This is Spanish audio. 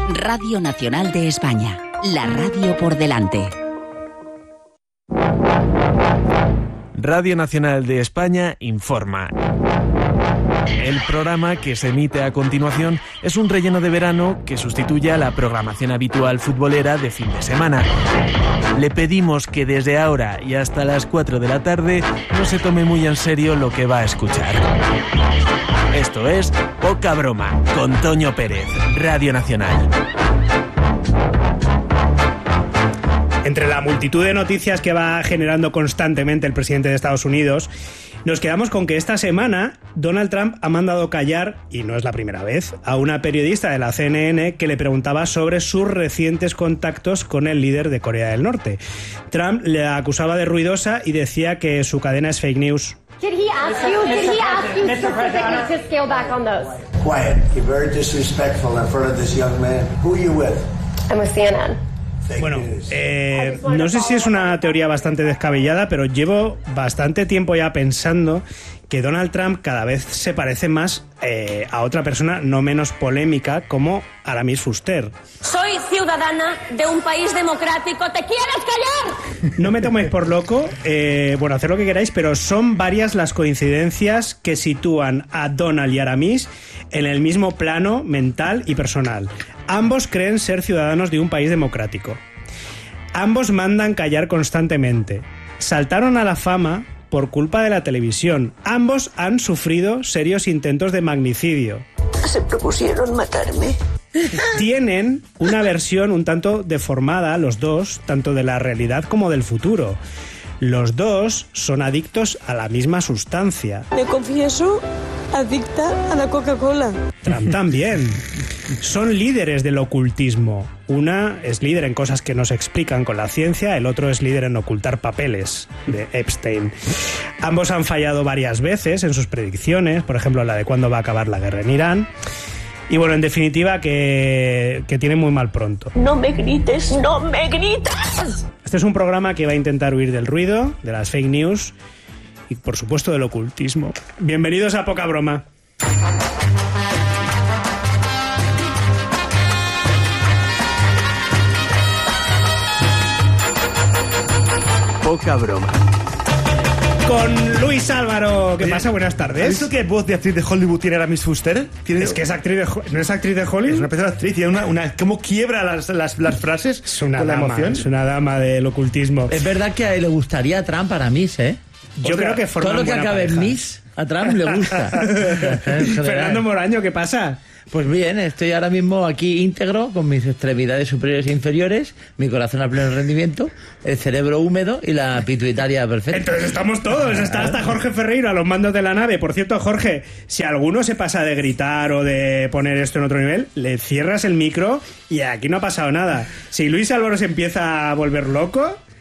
Radio Nacional de España, la radio por delante. Radio Nacional de España informa. El programa que se emite a continuación es un relleno de verano que sustituye a la programación habitual futbolera de fin de semana. Le pedimos que desde ahora y hasta las 4 de la tarde no se tome muy en serio lo que va a escuchar. Esto es Poca Broma, con Toño Pérez, Radio Nacional. Entre la multitud de noticias que va generando constantemente el presidente de Estados Unidos, nos quedamos con que esta semana Donald Trump ha mandado callar, y no es la primera vez, a una periodista de la CNN que le preguntaba sobre sus recientes contactos con el líder de Corea del Norte. Trump le acusaba de ruidosa y decía que su cadena es fake news. Did he ask you specifically to scale back on those? Quiet. You're very disrespectful in front of this young man. Who are you with? I'm with CNN. Bueno, no sé si es una teoría bastante descabellada, pero llevo bastante tiempo ya pensando que Donald Trump cada vez se parece más a otra persona no menos polémica como Aramis Fuster. Soy ciudadana de un país democrático. ¿Te quieres callar? No me toméis por loco, bueno, haced lo que queráis, pero son varias las coincidencias que sitúan a Donald y Aramis en el mismo plano mental y personal. Ambos creen ser ciudadanos de un país democrático. Ambos mandan callar constantemente. Saltaron a la fama por culpa de la televisión. Ambos han sufrido serios intentos de magnicidio. Se propusieron matarme. Tienen una versión un tanto deformada, los dos, tanto de la realidad como del futuro. Los dos son adictos a la misma sustancia. Me confieso adicta a la Coca-Cola. Trump también. Son líderes del ocultismo. Una es líder en cosas que no se explican con la ciencia, el otro es líder en ocultar papeles de Epstein. Ambos han fallado varias veces en sus predicciones, por ejemplo la de cuándo va a acabar la guerra en Irán. Y bueno, en definitiva, que tiene muy mal pronto. No me grites, no me gritas. Este es un programa que va a intentar huir del ruido, de las fake news y, por supuesto, del ocultismo. Bienvenidos a Poca Broma. Poca Broma. Con Luis Álvaro. ¿Qué pasa? Buenas tardes. ¿Has visto qué voz de actriz de Hollywood tiene Aramis Fuster? Es que es actriz de... ¿No es actriz de Hollywood? Es una persona actriz. Tiene ¿Cómo quiebra las frases? Es una con dama, la emoción. es una dama del ocultismo. Es verdad que a él le gustaría a Trump para Miss, ¿eh? Yo creo que forman todo lo que buena acabe en pareja. Miss a Trump le gusta. Fernando Moraño, ¿qué pasa? Pues bien, estoy ahora mismo aquí íntegro con mis extremidades superiores e inferiores, mi corazón a pleno rendimiento, el cerebro húmedo y la pituitaria perfecta. Entonces estamos todos, está hasta Jorge Ferreiro a los mandos de la nave. Por cierto, Jorge, si alguno se pasa de gritar o de poner esto en otro nivel, le cierras el micro y aquí no ha pasado nada. Si Luis Álvaro se empieza a volver loco,